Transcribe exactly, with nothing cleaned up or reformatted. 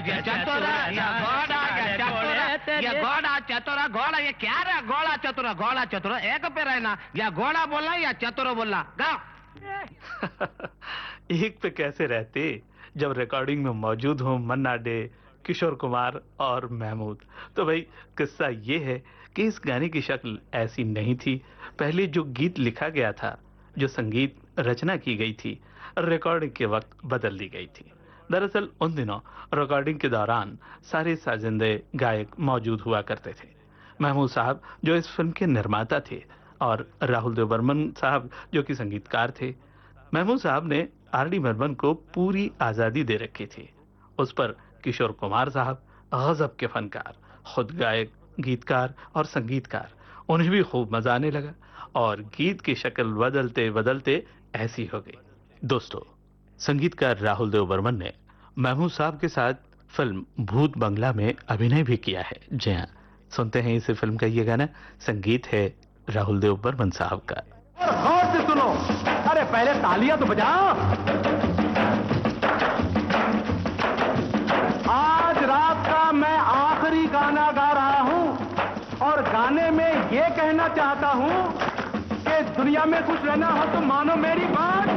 ये चतुर ये घोड़ा ये चतुर ये घोड़ा चतुर घोड़ा ये क्या रहा घोड़ा चतुर घोड़ा चतुर एक पे रहना या घोड़ा बोलना या चतुर बोलना गाओ। एक पे कैसे रहते जब रिकॉर्डिंग में मौजूद हो मन्ना डे, किशोर कुमार और महमूद। तो भाई किस्सा ये है कि इस गाने की शक्ल ऐसी नहीं थी। पहले जो गीत लिखा गया था, जो संगीत रचना की गई थी, रिकॉर्डिंग के वक्त बदल दी गई थी। दरअसल उन दिनों रिकॉर्डिंग के दौरान सारे साजिंदे गायक मौजूद हुआ करते थे। महमूद साहब जो इस फिल्म के निर्माता थे और राहुल देव बर्मन साहब जो कि संगीतकार थे। महमूद साहब ने आर डी बर्मन को पूरी आजादी दे रखी थी। उस पर किशोर कुमार साहब गजब के फनकार, खुद गायक, गीतकार और संगीतकार, उन्हें भी खूब मजा आने लगा और गीत की शक्ल बदलते बदलते ऐसी हो गई। दोस्तों, संगीतकार राहुल देव बर्मन ने महमूद साहब के साथ फिल्म भूत बंगला में अभिनय भी किया है। जी हाँ, सुनते हैं इस फिल्म का ये गाना। संगीत है राहुल देव बर्मन साहब का। और गौर से सुनो, अरे पहले तालियां तो बजाओ। आज रात का मैं आखिरी गाना गा रहा हूं और गाने में ये कहना चाहता हूं कि दुनिया में खुश रहना हो तो मानो मेरी बात।